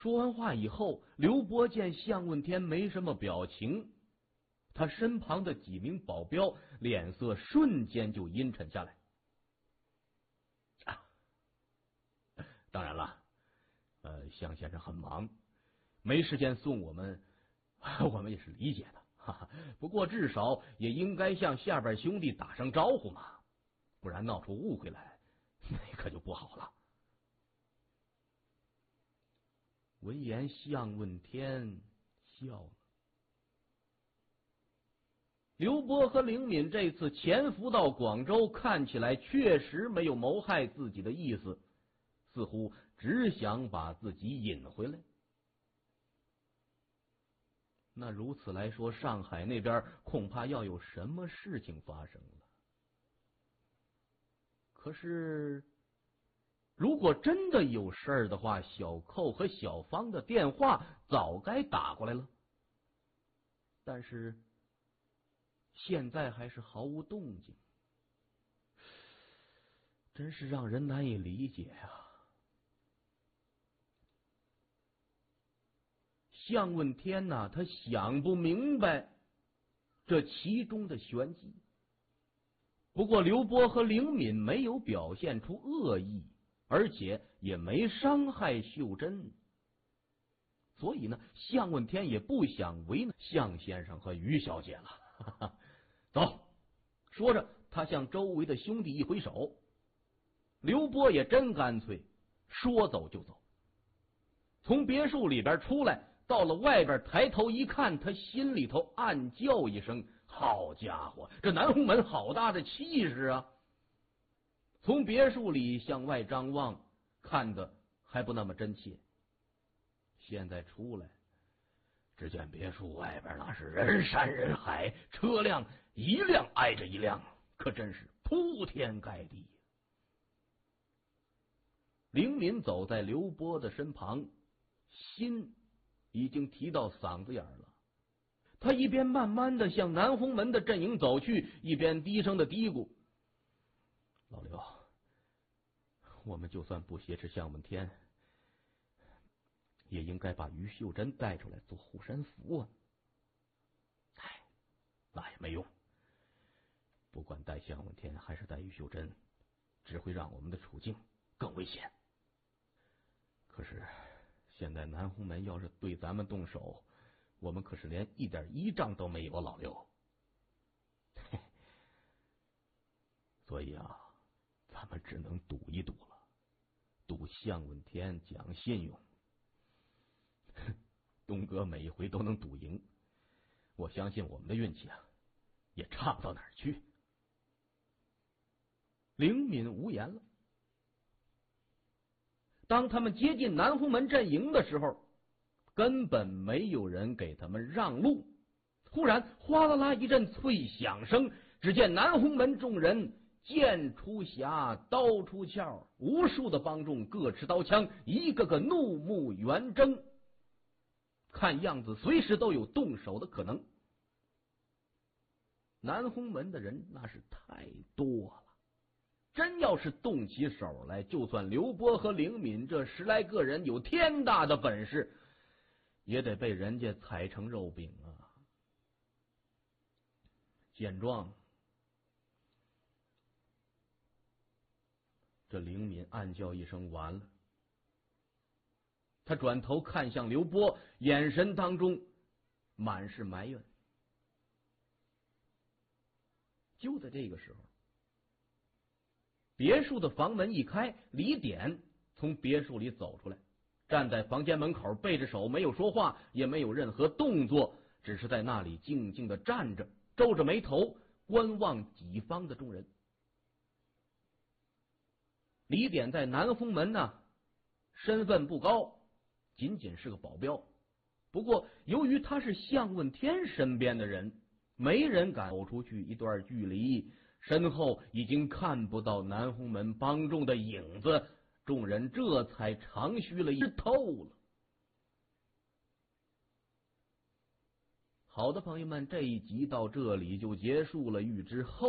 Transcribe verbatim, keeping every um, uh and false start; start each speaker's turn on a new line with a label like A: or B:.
A: 说完话以后，刘波见向问天没什么表情，他身旁的几名保镖脸色瞬间就阴沉下来。啊，当然了，呃，向先生很忙，没时间送我们，我们也是理解的。哈哈，不过至少也应该向下边兄弟打声招呼嘛，不然闹出误会来，那可就不好了。闻言，向问天笑了。刘波和灵敏这次潜伏到广州，看起来确实没有谋害自己的意思，似乎只想把自己引回来。那如此来说，上海那边恐怕要有什么事情发生了。可是，如果真的有事儿的话，小寇和小芳的电话早该打过来了。但是现在还是毫无动静，真是让人难以理解啊！向问天呐、啊，他想不明白这其中的玄机。不过刘波和灵敏没有表现出恶意，而且也没伤害秀珍，所以呢，向问天也不想为难向先生和于小姐了。哈哈，走！说着，他向周围的兄弟一挥手。刘波也真干脆，说走就走。从别墅里边出来，到了外边，抬头一看，他心里头暗叫一声：好家伙，这南红门好大的气势啊！从别墅里向外张望，看的还不那么真切。现在出来，只见别墅外边那是人山人海，车辆一辆挨着一辆，可真是铺天盖地。灵敏走在刘波的身旁，心已经提到嗓子眼了。他一边慢慢的向南红门的阵营走去，一边低声的嘀咕：老刘，我们就算不挟持向问天，也应该把于秀珍带出来做护身符啊！哎，那也没用，不管带向问天还是带于秀珍，只会让我们的处境更危险。可是现在南红门要是对咱们动手，我们可是连一点依仗都没有，老刘。所以啊，咱们只能赌一赌了，赌向问天讲信用。东哥每一回都能赌赢，我相信我们的运气啊，也差不到哪儿去。灵敏无言了。当他们接近南红门阵营的时候，根本没有人给他们让路。忽然哗啦啦一阵脆响声，只见南红门众人剑出匣，刀出鞘，无数的帮众各持刀枪，一个个怒目圆睁，看样子随时都有动手的可能。南红门的人那是太多了，真要是动起手来，就算刘波和灵敏这十来个人有天大的本事，也得被人家踩成肉饼啊！见状，这灵敏暗叫一声完了。他转头看向刘波，眼神当中满是埋怨。就在这个时候，别墅的房门一开，李典从别墅里走出来，站在房间门口，背着手，没有说话，也没有任何动作，只是在那里静静的站着，皱着眉头观望己方的众人。李典在南红门呢，身份不高，仅仅是个保镖。不过由于他是向问天身边的人，没人敢走出去一段距离，身后已经看不到南红门帮众的影子，众人这才长吁了一透了。好的，朋友们，这一集到这里就结束了。欲知后